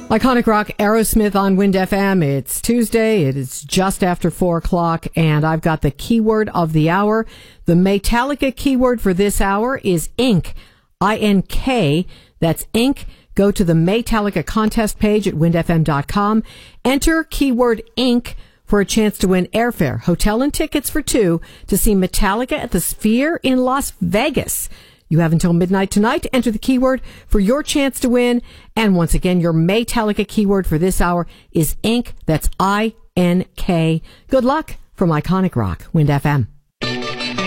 Iconic Rock, Aerosmith on Wind FM. It's Tuesday. It is just after 4 o'clock, and I've got the keyword of the hour. The Metallica keyword for this hour is Ink. I-N-K. That's Ink. Go to the Metallica contest page at windfm.com. Enter keyword Ink for a chance to win airfare, hotel, and tickets for two to see Metallica at the Sphere in Las Vegas. You have until midnight tonight to enter the keyword for your chance to win. And once again, your Metallica keyword for this hour is Ink. That's I-N-K. Good luck from Iconic Rock, Wind FM.